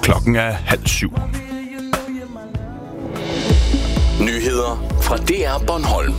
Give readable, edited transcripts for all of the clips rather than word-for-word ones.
Klokken er 6:30. Nyheder fra DR Bornholm.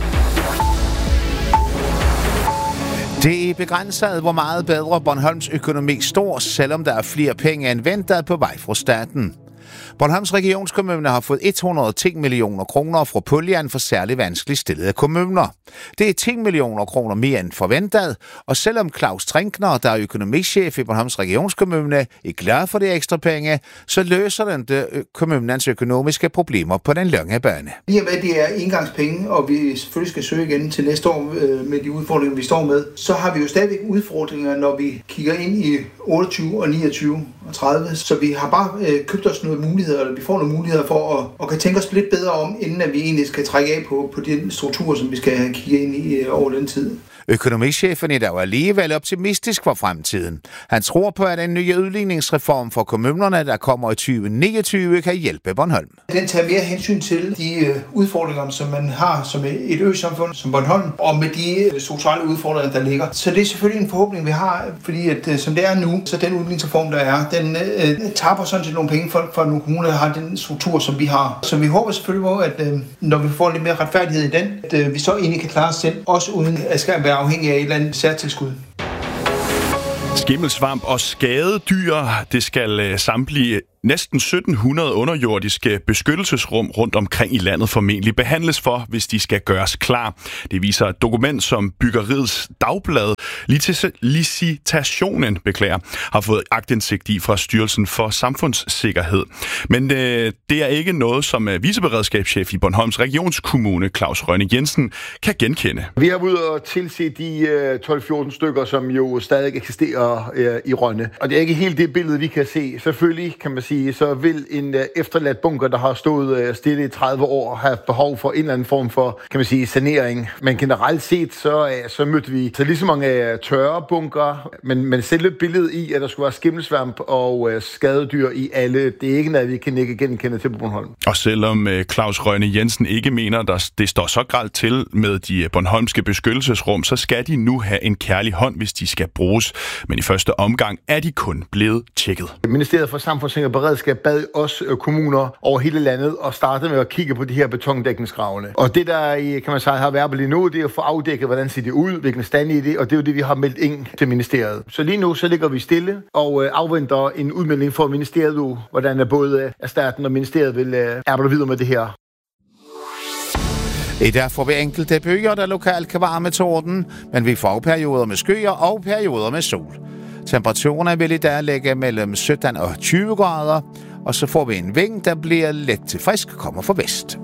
Det er begrænset, hvor meget bedre Bornholms økonomi står, selvom der er flere penge end ventet på vej fra staten. Bornholms Regionskommune har fået 110 millioner kroner fra puljen for særligt vanskeligt stillede kommuner. Det er 10 millioner kroner mere end forventet, og selvom Claus Trinkner, der er økonomichef i Bornholms Regionskommune, er glad for de ekstra penge, så løser den kommunens økonomiske problemer på den lange bane. I og med, det er engangspenge, og vi selvfølgelig skal søge igen til næste år med de udfordringer, vi står med, så har vi jo stadigvæk udfordringer, når vi kigger ind i 28 og 29 og 30. Så vi har bare købt os noget muligheder, eller vi får nogle muligheder for at kan tænke os lidt bedre om, inden at vi egentlig skal trække af på den struktur, som vi skal kigge ind i over den tid. Økonomichefen er dog alligevel optimistisk for fremtiden. Han tror på, at en ny udligningsreform for kommunerne, der kommer i 2029, kan hjælpe Bornholm. Den tager mere hensyn til de udfordringer, som man har som et øsamfund som Bornholm, og med de strukturelle udfordringer, der ligger. Så det er selvfølgelig en forhåbning, vi har, fordi at, som det er nu, så den udligningsreform, der er, den tapper sådan set nogle penge for nogle kommuner, der har den struktur, som vi har. Så vi håber selvfølgelig på, at når vi får lidt mere retfærdighed i den, at vi så egentlig kan klare os selv, også uden at skal være afhængig af et eller andet særtilskud. Skimmelsvamp og skadedyr, det skal samtlige næsten 1700 underjordiske beskyttelsesrum rundt omkring i landet formentlig behandles for, hvis de skal gøres klar. Det viser et dokument, som Byggeriets Dagblad, Licitationen, har fået aktindsigt i fra Styrelsen for Samfundssikkerhed. Men det er ikke noget, som viceberedskabschef i Bornholms Regionskommune, Claus Rønne Jensen, kan genkende. Vi har ude og tilse de 12-14 stykker, som jo stadig eksisterer i Rønne. Og det er ikke helt det billede, vi kan se. Selvfølgelig kan man sige, så vil en efterladt bunker, der har stået stille i 30 år, have behov for en eller anden form for, kan man sige, sanering. Men generelt set, så mødte vi så lige så mange tørre bunker, men selve billedet i, at der skulle være skimmelsvamp og skadedyr i alle, det er ikke noget, vi kan ikke genkende til på Bornholm. Og selvom Claus Rønne Jensen ikke mener, at det står så grelt til med de bornholmske beskyttelsesrum, så skal de nu have en kærlig hånd, hvis de skal bruges. Men i første omgang er de kun blevet tjekket. Ministeriet for Samfundssikkerhed og Beredskab bad os kommuner over hele landet og starte med at kigge på de her betondækningsgravene. Og det der, kan man sige, har været lige nu, det er at få afdækket, hvordan ser det ud, hvilken stand i det, og det er jo det, vi har meldt ind til ministeriet. Så lige nu, så ligger vi stille og afventer en udmelding fra ministeriet, hvordan både staten og ministeriet vil arbejde videre med det her. I dag får vi enkelte byer, der lokalt kan varme torden, men vi får perioder med skyer og perioder med sol. Temperaturerne vil i dag ligge mellem 17 og 20 grader, og så får vi en vind, der bliver let til frisk, kommer fra vest.